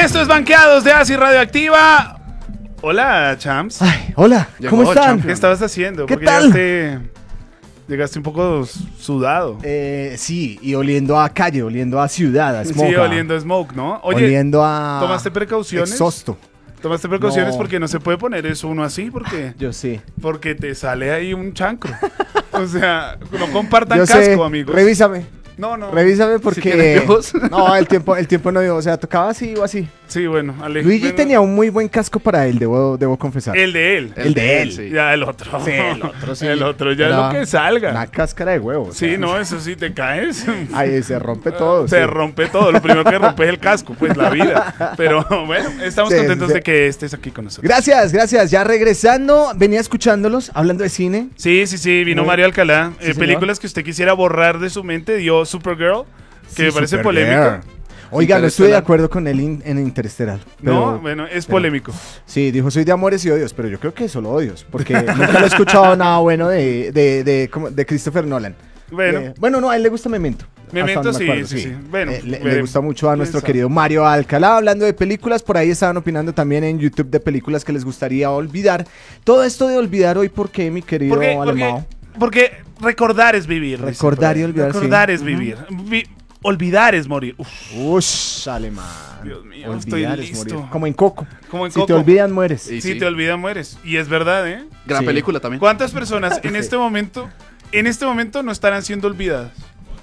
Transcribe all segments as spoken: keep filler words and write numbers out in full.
Esto es Banqueados de Acid Radioactiva. Hola, Champs. Ay, hola, ¿cómo Llegó, están? Champ. ¿Qué estabas haciendo? ¿Qué Porque tal? Llegaste, llegaste un poco sudado. Eh, sí, y oliendo a calle, oliendo a ciudad, a smoke. Sí, a- oliendo a smoke, ¿no? Oye, oliendo a... ¿tomaste precauciones? Exhausto. Tomaste precauciones No. porque no se puede poner eso uno así, porque Yo sí. porque te sale ahí un chancro. O sea, no compartan Yo casco, sé. amigos. Revísame. No, no. Revísame ¿Sí porque... tiene piojos? No, el tiempo, el tiempo no dio. O sea, tocaba así o así. Sí, bueno, Ale. Luigi bueno, tenía un muy buen casco para él, debo, debo confesar. el de él. El de él. sí. Ya el otro. Sí, el otro sí. El otro ya es Era lo que salga. Una cáscara de huevo. o Sí, sea. no, eso sí te caes. Ay, se rompe todo. Se sí. rompe todo. Lo primero que rompe es el casco, pues la vida. Pero bueno, estamos Sí, contentos sí. de que estés aquí con nosotros. Gracias, gracias. Ya regresando, venía escuchándolos, hablando de cine. Sí, sí, sí, vino Muy- Mario Alcalá. Sí, Eh, señor. películas que usted quisiera borrar de su mente, dio Supergirl, que Sí, me parece Supergirl. polémico. Oiga, no estoy de Interestelar. acuerdo con él in- en Interestelar. No, pero- bueno, es pero- polémico. Sí, dijo, soy de amores y odios, pero yo creo que solo odios, porque nunca lo he escuchado nada bueno de, de, de, como- de Christopher Nolan. Bueno, Eh, bueno, no, a él le gusta Memento. Memento Hasta donde sí, me acuerdo, sí, sí. Bueno, Eh, le, le veremos. gusta mucho a ¿Quién nuestro sabe? querido Mario Alcalá. Hablando de películas, por ahí estaban opinando también en YouTube de películas que les gustaría olvidar. Todo esto de olvidar hoy, ¿por qué, mi querido porque, porque, Alemão? porque recordar es vivir. dice Recordar por ahí. y olvidar, sí. Recordar es Ujú. vivir. Vi- olvidar es morir. Uf, Ush, alemán. Dios mío, Olvidar estoy es listo. morir. Como en Coco. como en Si Coco. te olvidan, mueres. Sí, Si sí. te olvidan, mueres. Y es verdad, ¿eh? Gran Sí. película también. ¿Cuántas personas en este momento, en este momento no estarán siendo olvidadas?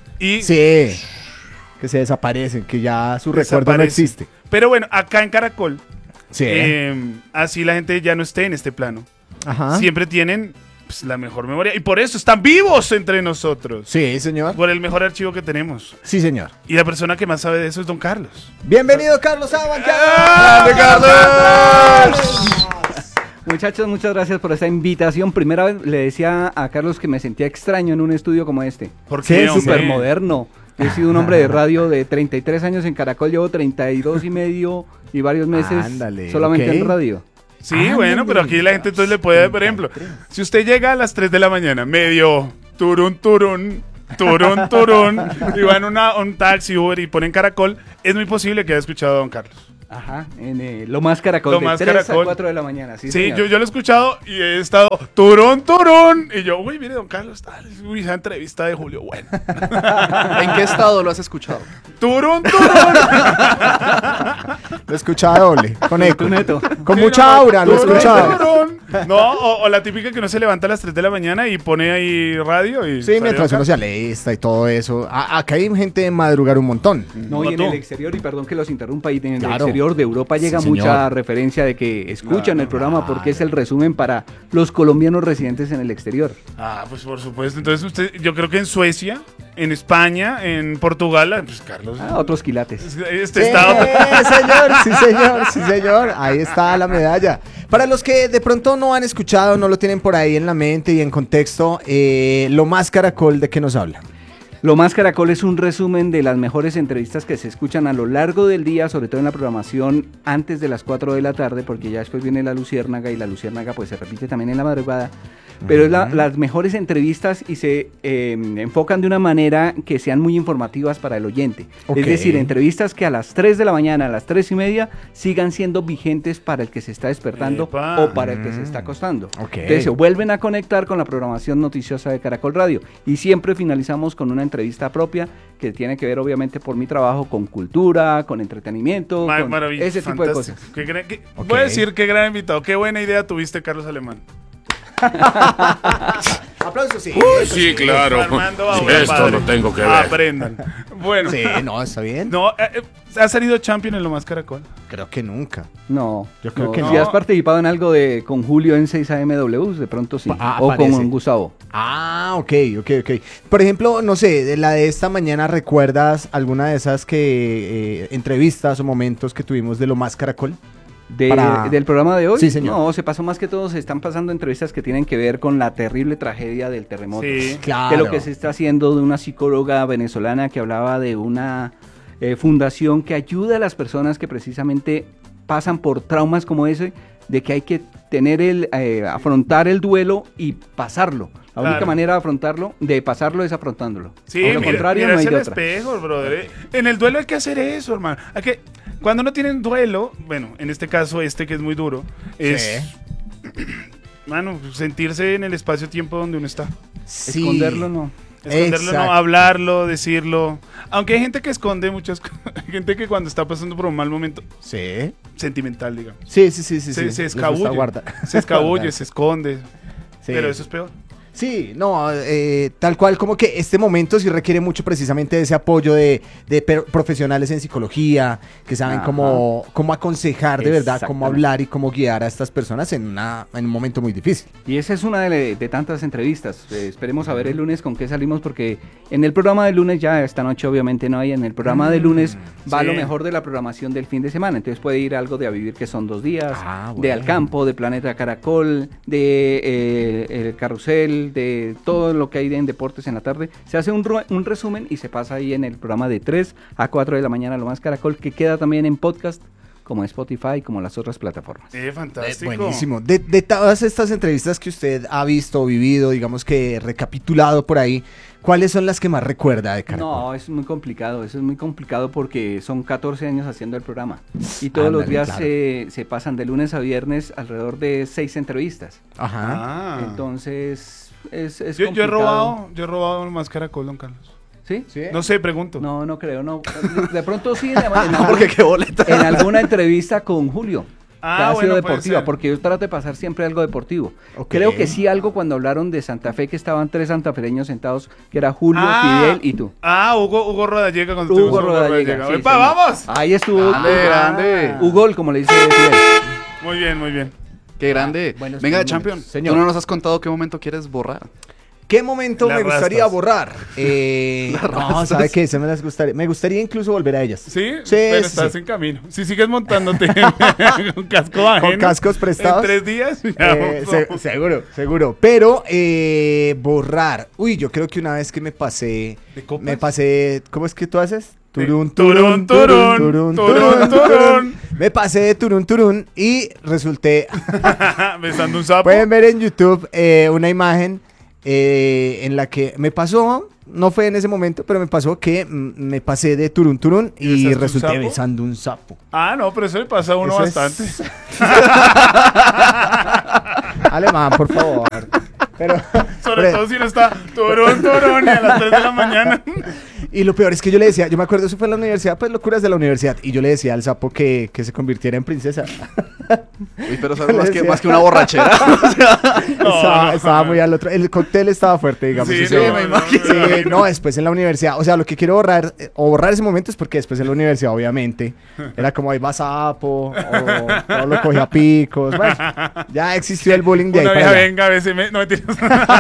Y Sí. Que se desaparecen, que ya su recuerdo no Desaparecen. existe. Pero bueno, acá en Caracol, Sí. eh, así la gente ya no esté en este plano. Ajá. Siempre tienen pues, la mejor memoria. Y por eso están vivos entre nosotros. Sí, señor. Por el mejor archivo que tenemos. Sí, señor. Y la persona que más sabe de eso es Don Carlos. Bienvenido, Carlos Abancado. ¡Ah! ¡Grande, Carlos! Muchachos, muchas gracias por esta invitación. Primera vez le decía a Carlos que me sentía extraño en un estudio como este. ¿Por Sí, qué, es hombre? Súper moderno. Yo he sido un hombre de radio de treinta y tres años en Caracol, llevo treinta y dos y medio y varios meses Ándale, solamente ok. en radio. Sí, Ándale. bueno, pero aquí la gente entonces le puede, por ejemplo, si usted llega a las tres de la mañana, medio turun, turun, turun, turun, y va en una, un taxi, Uber y ponen Caracol, es muy posible que haya escuchado a Don Carlos. Ajá, en eh, Lo Más Caracol, Lo de Más tres Caracol. a cuatro de la mañana. Sí, Sí, señor. yo, yo lo he escuchado y he estado turun, turun, y yo, uy, mire, Don Carlos, tal, uy, esa entrevista de Julio, bueno, ¿En qué estado lo has escuchado? turun, turun. Lo he escuchado doble. Con eco. Con neto. Con Sí, mucha no, aura, lo he turun, escuchado. turun. No, o, o la típica que uno se levanta a las tres de la mañana y pone ahí radio y... Sí, sale mientras Don uno se alista y todo eso. A- acá hay gente de madrugar un montón. No, y en Mató. el exterior, y perdón que los interrumpa, y en el Claro. exterior de Europa llega Sí, mucha señor. referencia de que escuchan Claro, el programa porque es el resumen para los colombianos residentes en el exterior. Ah, pues por supuesto. Entonces usted, yo creo que en Suecia, en España, en Portugal, ah, pues Carlos. Ah, otros quilates. Este Sí, estado. señor, sí, señor, sí, señor. Ahí está la medalla. Para los que de pronto no han escuchado, no lo tienen por ahí en la mente y en contexto, eh, Lo Más Caracol, ¿de qué nos habla? Lo Más Caracol es un resumen de las mejores entrevistas que se escuchan a lo largo del día, sobre todo en la programación antes de las cuatro de la tarde, porque ya después viene la Luciérnaga y la Luciérnaga pues se repite también en la madrugada. Pero es la- las mejores entrevistas y se eh, enfocan de una manera que sean muy informativas para el oyente. Ok. Es decir, entrevistas que a las tres de la mañana, a las tres y media, sigan siendo vigentes para el que se está despertando Epa. o para el que se está acostando. Ok. Entonces se vuelven a conectar con la programación noticiosa de Caracol Radio. Y siempre finalizamos con una entrevista propia que tiene que ver obviamente por mi trabajo con cultura, con entretenimiento, Ma- con maravilloso, ese tipo de fantástico. cosas. Qué gran- qué- Ok. Voy a decir qué gran invitado. Qué buena idea tuviste, Carlos Alemán. Aplausos, sí. Sí, claro. Armando Bauer, Esto padre. lo tengo que ver. Aprendan. Bueno. Sí, no, está bien. No, eh, eh, ¿has salido champion en Lo Más Caracol? Creo que nunca. No, Yo creo no. que Si no. has participado en algo de con Julio en seis A M W, de pronto sí. Ah, o aparece. con Gustavo. Ah, ok, ok, ok. Por ejemplo, no sé, de la de esta mañana, ¿recuerdas alguna de esas que eh, entrevistas o momentos que tuvimos de Lo Más Caracol? De- Para- ¿Del programa de hoy? Sí, señor. No, se pasó más que todo, se están pasando entrevistas que tienen que ver con la terrible tragedia del terremoto. Sí. Claro. De lo que se está haciendo de una psicóloga venezolana que hablaba de una eh, fundación que ayuda a las personas que precisamente pasan por traumas como ese, de que hay que tener el, eh, afrontar el duelo y pasarlo. La única Claro. manera de afrontarlo, de pasarlo es afrontándolo. Sí, De lo mira, contrario mira no hay ese de el otra. espejo, brother. En el duelo hay que hacer eso, hermano. Hay que, Cuando uno tiene un duelo, bueno, en este caso este que es muy duro, es, mano, sentirse en el espacio-tiempo donde uno está. Sí. Esconderlo no. Esconderlo, Exacto. no, hablarlo, decirlo. Aunque hay gente que esconde muchas cosas. Hay gente que cuando está pasando por un mal momento Sí. sentimental, digamos. Sí, sí, sí, sí. se, sí. se Les gusta escabulle. guardar. Se escabulle, se esconde. Sí. Pero eso es peor. Sí, no, eh, tal cual como que este momento sí requiere mucho precisamente de ese apoyo de, de per- profesionales en psicología, que saben Ajá. cómo, cómo aconsejar de verdad, cómo Exactamente. hablar y cómo guiar a estas personas en, una, en un momento muy difícil. Y esa es una de, de tantas entrevistas. Eh, esperemos a ver el lunes con qué salimos, porque en el programa del lunes, ya esta noche obviamente no hay, en el programa del lunes va sí. lo mejor de la programación del fin de semana. Entonces puede ir algo de A Vivir, que son dos días, Ah, de bueno. Al Campo, de Planeta Caracol, de eh, El Carrusel, de todo lo que hay de, en deportes en la tarde. Se hace un, ru- un resumen y se pasa ahí en el programa de tres a cuatro de la mañana, lo más Caracol, que queda también en podcast, como Spotify, como las otras plataformas. Eh, fantástico. Eh, buenísimo. De, de todas estas entrevistas que usted ha visto o vivido, digamos que recapitulado por ahí, ¿cuáles son las que más recuerda de Caracol? No, es muy complicado, eso es muy complicado porque son catorce años haciendo el programa y todos los Ándale, días claro. se, se pasan de lunes a viernes alrededor de seis entrevistas. Ajá. Ah. Entonces es, es yo, yo he complicado. robado, yo he robado más Caracol, don Carlos. ¿Sí? ¿Sí? No sé, pregunto. No, no creo, no. De pronto sí, en, en- No, porque qué boleta. en alguna entrevista con Julio. Ah, que ha bueno, sido puede deportiva, ser. porque yo trato de pasar siempre algo deportivo. Ok. Creo que sí algo cuando hablaron de Santa Fe, que estaban tres santafereños sentados, que era Julio, Ah. Fidel y tú. Ah, Hugo, Hugo Rodallega. cuando Hugo estuvimos con Rodallega. sí, ¡Epa, señor. vamos! Ahí estuvo. Grande, Hugo. grande. Hugo, como le dice Fidel. Muy bien, muy bien. Qué grande. buenos Venga, momentos. Champion. Señor. Tú no nos has contado qué momento quieres borrar. ¿Qué momento Las me gustaría rastas. borrar? Eh, Las no, rastas. ¿sabe qué? Se me las gustaría. Me gustaría incluso volver a ellas. ¿Sí? Sí, Pero sí, estás sí. en camino. Si sigues montándote con casco ajeno. Con cascos prestados. En tres días. ya Eh, vamos. se- seguro, seguro. Pero eh, borrar. Uy, yo creo que una vez que me pasé. ¿De copas? Me pasé. ¿Cómo es que tú haces? De Turun, turun, turun, turun, turun, turun, turun, turun. turun. Me pasé de turun turun y resulté. Besando un sapo. Pueden ver en YouTube eh, una imagen eh, en la que me pasó. No fue en ese momento, pero me pasó que mm, me pasé de turun turun ¿Y y besaste un resulté sapo? besando un sapo. Ah, no, pero eso le pasa a uno Eso es- bastante. Alemán, por favor. Pero, Sobre pero- todo si no está turun, turun y a las tres de la mañana. Y lo peor es que yo le decía, yo me acuerdo, eso fue en la universidad, pues locuras de la universidad. Y yo le decía al sapo que, que se convirtiera en princesa. Uy, pero Yo sabes le más que, decía- más que una borrachera. O sea, No, estaba, no, estaba no. muy al otro. El cóctel estaba fuerte, digamos. Sí, ese no, día. me imagino. Sí, no, después en la universidad. O sea, lo que quiero borrar, eh, o borrar ese momento es porque después en la universidad, obviamente, era como ahí va sapo, o, o lo cogía a picos. Bueno, ya existió el bullying de ahí Una para vieja allá. venga, a veces me... No, mentiras.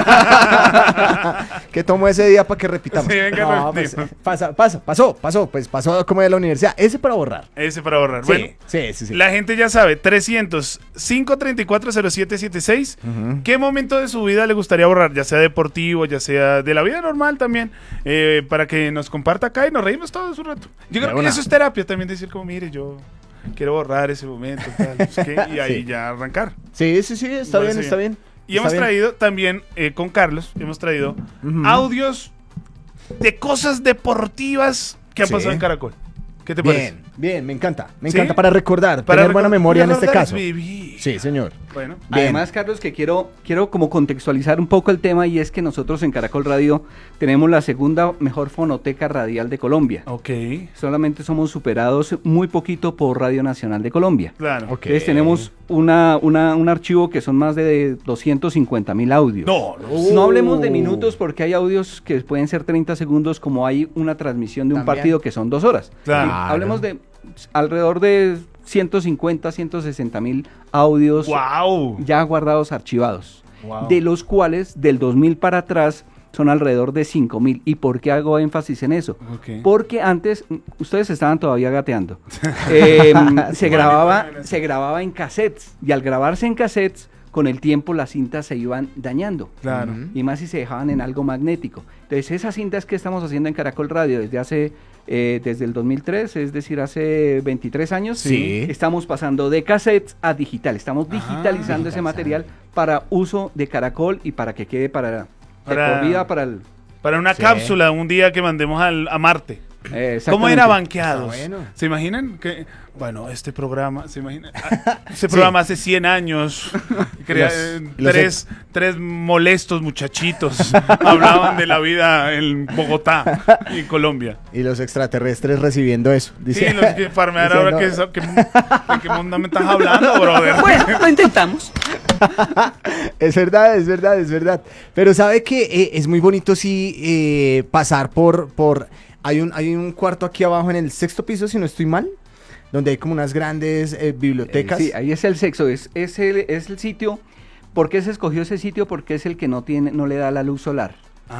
¿Qué tomó ese día para que repitamos? Sí, venga, No, pues, repetimos. pasa, pasa, pasó, pasó, pues pasó como de la universidad. Ese para borrar. Ese para ahorrar. Sí, Bueno, sí, sí, sí. la gente ya sabe, trescientos, cinco treinta y cuatro, cero siete setenta y seis. Ujú. ¿Qué momento de su vida le gustaría borrar? Ya sea deportivo, ya sea de la vida normal también. eh, para que nos comparta acá y nos reímos todos un rato. Yo De creo que una. eso es terapia también, decir como, mire, yo quiero borrar ese momento. Tal, no sé qué, y ahí Sí. ya arrancar. Sí, sí, sí, está Me bien, parece está bien. bien. Y Está hemos bien. traído también eh, con Carlos, hemos traído Ujú. audios de cosas deportivas que han Sí. pasado en Caracol. ¿Qué te parece? Bien, bien, me encanta. Me ¿Sí? encanta para recordar, Para tener buena recordar- memoria en este recordar caso. es vivir. Sí, señor. Bueno. Bien. Además, Carlos, que quiero, quiero como contextualizar un poco el tema, y es que nosotros en Caracol Radio tenemos la segunda mejor fonoteca radial de Colombia. Ok. Solamente somos superados muy poquito por Radio Nacional de Colombia. Claro. Ok. Entonces tenemos una, una- un archivo que son más de doscientos cincuenta mil audios. No, no. No hablemos de Uh. minutos porque hay audios que pueden ser treinta segundos, como hay una transmisión de un También. partido que son dos horas. Claro. Hablemos de alrededor de ciento cincuenta, ciento sesenta mil audios Wow. ya guardados, archivados, Wow. de los cuales del dos mil para atrás son alrededor de cinco mil. ¿Y por qué hago énfasis en eso? Ok. Porque antes, mm, ustedes estaban todavía gateando, Eh, se, grababa, Bueno, se grababa en cassettes, y al grabarse en cassettes, con el tiempo las cintas se iban dañando. Claro. Ujú. Y más si se dejaban en algo magnético. Entonces, esas cintas que estamos haciendo en Caracol Radio desde hace, eh, desde el dos mil tres, es decir, hace veintitrés años, Sí. estamos pasando de cassettes a digital. Estamos digitalizando ese digitalizando. material para uso de Caracol y para que quede para, Para- de por vida para el... Para una Sí. cápsula, un día que mandemos al, a Marte. Eh, ¿Cómo exactamente. era banqueados? Está bueno. ¿Se imaginan? Que, bueno, este programa, ¿se imaginan? Ah, Este programa hace cien años, crea- Los- eh, los tres, tres molestos muchachitos hablaban de la vida en Bogotá y Colombia. Y los extraterrestres recibiendo eso. Dice, Sí, los que farmear dice, ahora no. que, eso- que, ¿de qué mundo me estás hablando, brother? Bueno, lo intentamos. Es verdad, es verdad, es verdad. Pero sabe que eh, es muy bonito sí eh, pasar por, por hay un, hay un cuarto aquí abajo en el sexto piso, si no estoy mal, donde hay como unas grandes eh, bibliotecas. Eh, sí, ahí es el sexo, es, es, el, es el sitio. ¿Por qué se escogió ese sitio? Porque es el que no tiene, no le da la luz solar.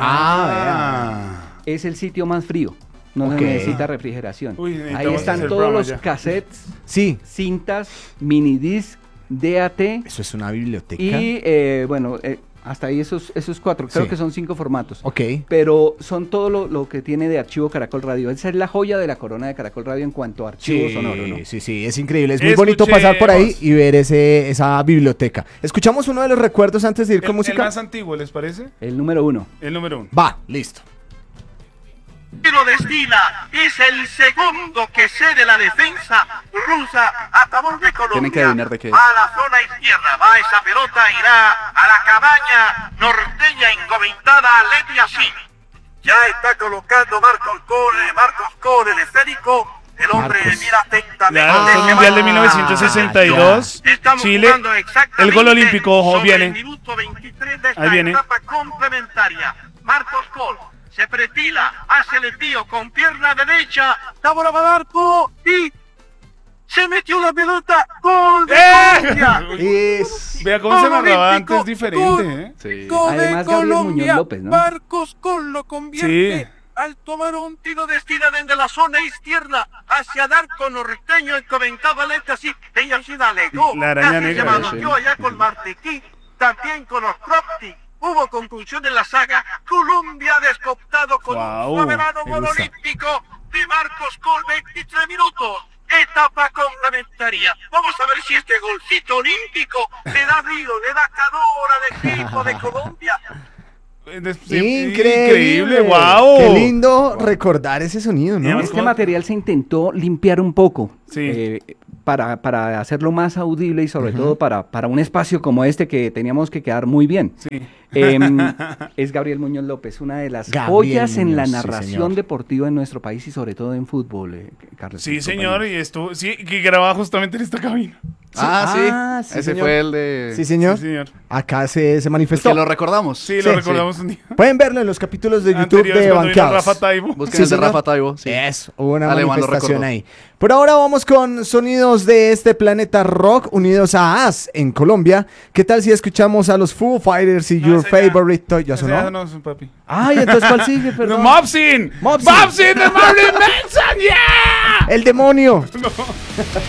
Ah, Es el sitio más frío. No Ok. se necesita refrigeración. Uy, Ahí necesitamos están hacer todos programa los ya. cassettes, Sí, cintas, minidisc, D A T eso es una biblioteca. y eh, bueno, eh, hasta ahí esos, esos cuatro. Creo Sí. que son cinco formatos. Ok. Pero son todo lo, lo que tiene de archivo Caracol Radio. Esa es la joya de la corona de Caracol Radio en cuanto a archivo Sí, sonoro, ¿no? sí, sí, es increíble. Es muy bonito pasar por ahí Escuchemos. y ver ese, esa biblioteca. Escuchamos uno de los recuerdos antes de ir el, con el música. más antiguo, ¿les parece? El número uno. El número uno. Va, listo. Lo destina, es el segundo que cede la defensa rusa a favor de Colombia. Tienen que adivinar de qué es. A la zona izquierda va esa pelota, irá a la cabaña norteña encomendada a Leti Así. Ya está colocando Marcos Cole, Marcos Cole, el esférico. El hombre Marcos. mira atentamente. Ya, Ah, fue el Mundial de mil novecientos sesenta y dos. Estamos Chile. jugando exactamente El gol olímpico, ojo, sobre viene. el minuto veintitrés de esta Ahí viene. etapa complementaria. Marcos Cole se pretila, hace el tío con pierna derecha, la bola va a arco y se metió la pelota. ¡Gol de Colombia! ¡Eh! Es... Vea cómo se Gol narraba olímpico, antes diferente, ¿eh? Sí. Gol de Además, Gabriel Muñoz Colombia. López, ¿no? Marcos Cole lo convierte. Sí. Al tomar un tiro destina desde la zona izquierda hacia Darko Norteño, el comentaba lenta así, ella sí la alegó. La araña Casi negra, se manoteó sí. allá con Martequí, también con los Cropti. Hubo conclusión de la saga. Colombia descoptado con Guau, un soberano me gol gusta. olímpico de Marcos Cole, veintitrés minutos. Etapa complementaria. Vamos a ver si este golcito olímpico le da brillo, le da calor al equipo de Colombia. Sí, Increíble. wow. Qué lindo recordar ese sonido, Y ¿no? además, Este ¿cómo? material se intentó limpiar un poco Sí. eh, para, para hacerlo más audible y sobre todo para, para un espacio como este que teníamos que quedar muy bien. Sí. Em, es Gabriel Muñoz López, una de las Gabriel joyas en la Muñoz, sí, narración señor. deportiva en nuestro país y sobre todo en fútbol, eh, Carlos. Sí, señor, y estuvo, sí, que grababa justamente en esta cabina. Ah, sí. Ah, sí, Ese señor. fue el de... Sí, señor. Sí, señor. Acá se, se el manifestó. que lo recordamos. Sí, Sí, lo recordamos un día. Pueden verlo en los capítulos de YouTube Anteriores, de cuando vino Banqueados. Rafa Taibo. Busquen Sí, el de señor. Rafa Taibo. Sí. Eso, hubo una Alemán lo manifestación recordó. ahí. Por ahora vamos con sonidos de este planeta rock unidos a As en Colombia. ¿Qué tal si escuchamos a los Foo Fighters y No, Your ese ya- Favorite Toy? ¿Ya Ese sonó? ya no es un papi. Ay, entonces ¿cuál sigue? Perdón. Mopsin. Mopsin. Mopsin de Marilyn Manson, yeah. El demonio.